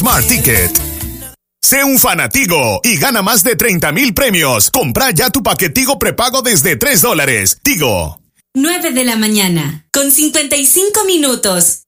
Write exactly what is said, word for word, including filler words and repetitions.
Smart Ticket. Sé un fanatigo y gana más de treinta mil premios. Compra ya tu paquetigo prepago desde tres dólares. Tigo. nueve de la mañana, con cincuenta y cinco minutos.